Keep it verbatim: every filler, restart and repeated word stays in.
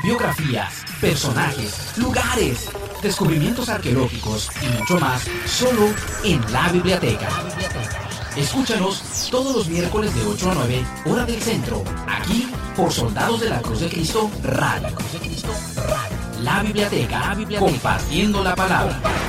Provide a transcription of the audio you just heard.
biografías, personajes, lugares, descubrimientos arqueológicos y mucho más, solo en La Biblioteca. Escúchanos todos los miércoles de ocho a nueve, hora del centro, aquí por Soldados de la Cruz de Cristo Radio. La Biblioteca, compartiendo la palabra.